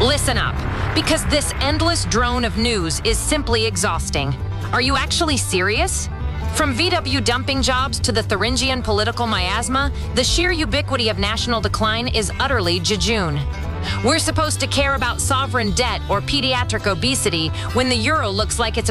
Listen up, because this endless drone of news is simply exhausting. Are you actually serious? From VW dumping jobs to the Thuringian political miasma, the sheer ubiquity of national decline is utterly jejune. We're supposed to care about sovereign debt or pediatric obesity when the euro looks like it's